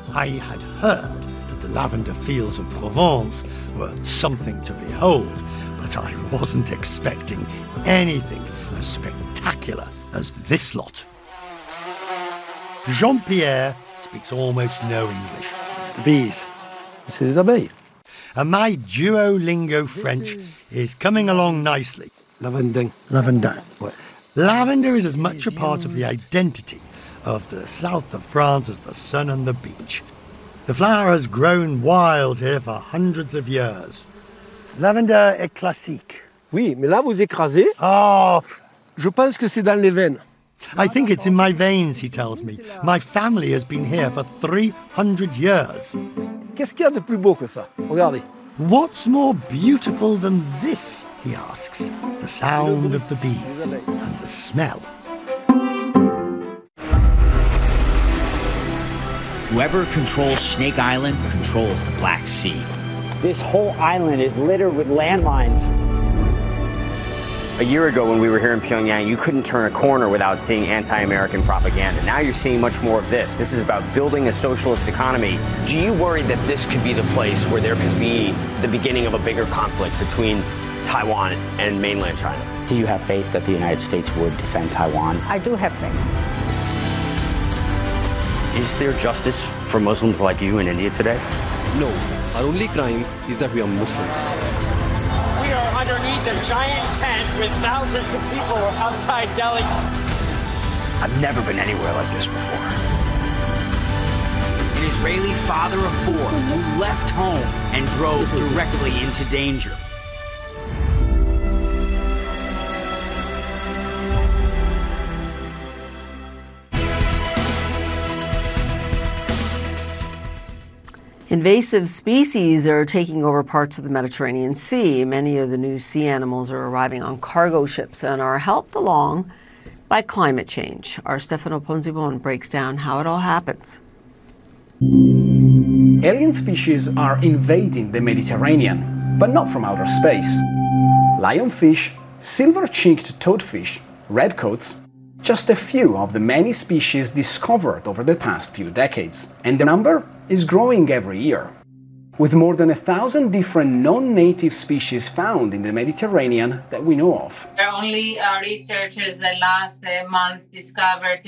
I had heard that the lavender fields of Provence were something to behold, but I wasn't expecting anything as spectacular as this lot. Jean-Pierre speaks almost no English. The bees. C'est les abeilles. And my Duolingo French is coming along nicely. Lavandin. Lavandin. Ouais. Lavender is as much a part of the identity of the south of France as the sun and the beach. The flower has grown wild here for hundreds of years. Lavender est classique. Oui, mais là, vous écrasez. Oh, Je pense que c'est dans les veines. I think it's in my veins, he tells me. My family has been here for 300 years. Qu'est-ce qu'il y a de plus beau que ça? Regardez. What's more beautiful than this, he asks. The sound of the bees and the smell. Whoever controls Snake Island controls the Black Sea. This whole island is littered with landmines. A year ago when we were here in Pyongyang, you couldn't turn a corner without seeing anti-American propaganda. Now you're seeing much more of this. This is about building a socialist economy. Do you worry that this could be the place where there could be the beginning of a bigger conflict between Taiwan and mainland China? Do you have faith that the United States would defend Taiwan? I do have faith. Is there justice for Muslims like you in India today? No, our only crime is that we are Muslims. We are underneath a giant tent with thousands of people outside Delhi. I've never been anywhere like this before. An Israeli father of four who left home and drove directly into danger. Invasive species are taking over parts of the Mediterranean Sea. Many of the new sea animals are arriving on cargo ships and are helped along by climate change. Our Stefano Ponzibon breaks down how it all happens. Alien species are invading the Mediterranean, but not from outer space. Lionfish, silver-cheeked toadfish, redcoats, just a few of the many species discovered over the past few decades, and the number is growing every year. With more than 1,000 different non-native species found in the Mediterranean that we know of. There are only researchers that last month discovered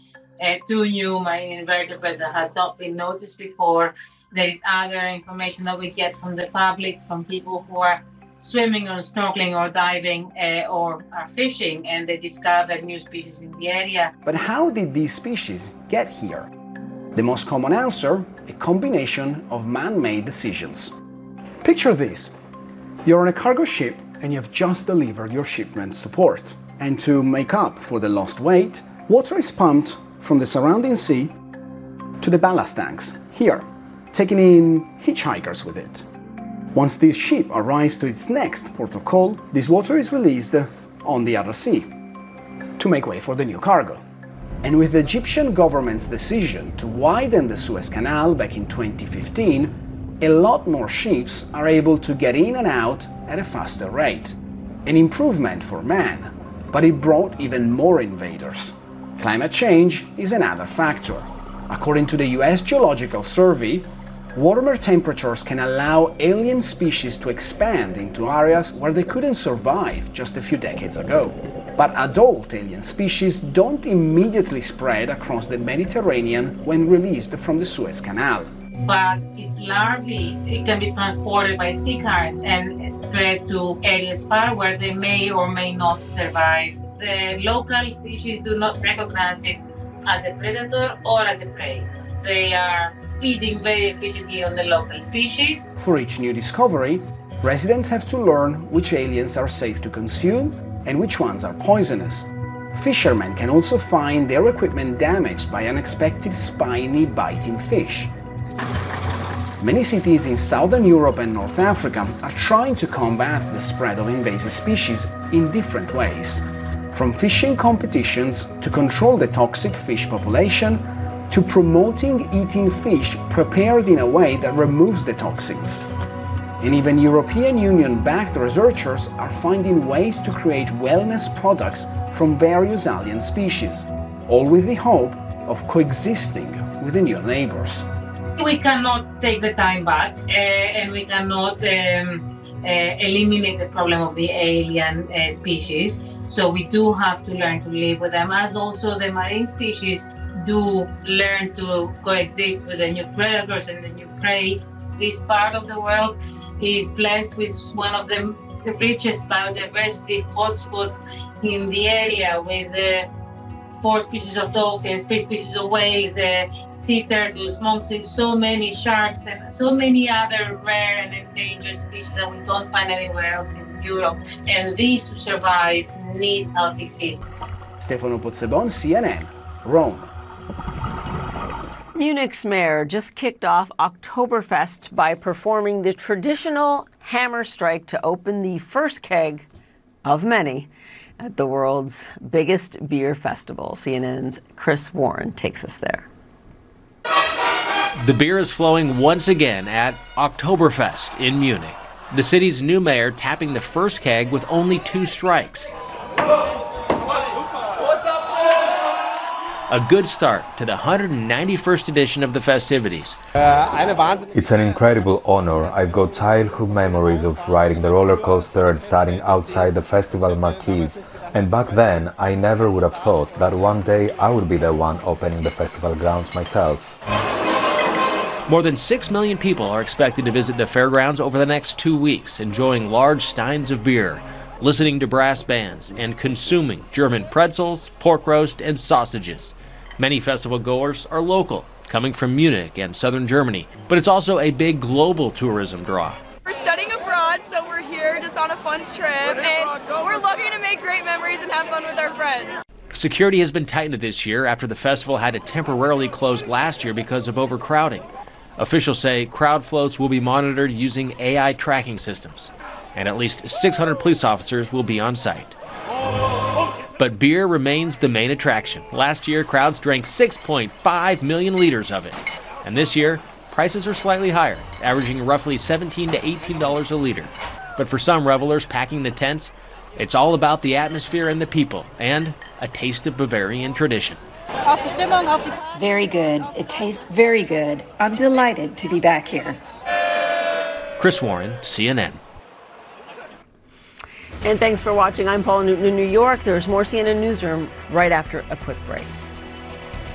two new marine invertebrates that had not been noticed before. There is other information that we get from the public, from people who are swimming or snorkeling or diving or are fishing, and they discover new species in the area. But how did these species get here? The most common answer, a combination of man-made decisions. Picture this. You're on a cargo ship and you've just delivered your shipments to port. And to make up for the lost weight, water is pumped from the surrounding sea to the ballast tanks, here, taking in hitchhikers with it. Once this ship arrives to its next port of call, this water is released on the other sea to make way for the new cargo. And with the Egyptian government's decision to widen the Suez Canal back in 2015, a lot more ships are able to get in and out at a faster rate. An improvement for man, but it brought even more invaders. Climate change is another factor. According to the US Geological Survey, warmer temperatures can allow alien species to expand into areas where they couldn't survive just a few decades ago. But adult alien species don't immediately spread across the Mediterranean when released from the Suez Canal. But its larvae, it can be transported by sea currents and spread to areas far where they may or may not survive. The local species do not recognize it as a predator or as a prey. They are feeding very efficiently on the local species. For each new discovery, residents have to learn which aliens are safe to consume and which ones are poisonous. Fishermen can also find their equipment damaged by unexpected spiny, biting fish. Many cities in Southern Europe and North Africa are trying to combat the spread of invasive species in different ways. From fishing competitions to control the toxic fish population, to promoting eating fish prepared in a way that removes the toxins. And even European Union-backed researchers are finding ways to create wellness products from various alien species, all with the hope of coexisting with the new neighbors. We cannot take the time back, and we cannot eliminate the problem of the alien species. So we do have to learn to live with them, as also the marine species do learn to coexist with the new predators and the new prey. This part of the world is blessed with one of the richest biodiversity hotspots in the area, with 4 species of dolphins, 3 species of whales, sea turtles, monk seals, so many sharks, and so many other rare and endangered species that we don't find anywhere else in Europe. And these, to survive, need healthy systems. Stefano Pozzebon, CNN, Rome. Munich's mayor just kicked off Oktoberfest by performing the traditional hammer strike to open the first keg of many at the world's biggest beer festival. CNN's Chris Warren takes us there. The beer is flowing once again at Oktoberfest in Munich. The city's new mayor tapping the first keg with only 2 strikes. A good start to the 191st edition of the festivities. It's an incredible honor. I've got childhood memories of riding the roller coaster and standing outside the festival marquees. And back then, I never would have thought that one day I would be the one opening the festival grounds myself. More than 6 million people are expected to visit the fairgrounds over the next 2 weeks, enjoying large steins of beer, listening to brass bands, and consuming German pretzels, pork roast, and sausages. Many festival goers are local, coming from Munich and southern Germany, but it's also a big global tourism draw. We're studying abroad, so we're here just on a fun trip, and we're looking to make great memories and have fun with our friends. Security has been tightened this year after the festival had to temporarily close last year because of overcrowding. Officials say crowd flows will be monitored using AI tracking systems, and at least 600 police officers will be on site. But beer remains the main attraction. Last year, crowds drank 6.5 million liters of it. And this year, prices are slightly higher, averaging roughly $17 to $18 a liter. But for some revelers packing the tents, it's all about the atmosphere and the people, and a taste of Bavarian tradition. Very good. It tastes very good. I'm delighted to be back here. Chris Warren, CNN. And thanks for watching. I'm Paula Newton in New York. There's more CNN Newsroom right after a quick break.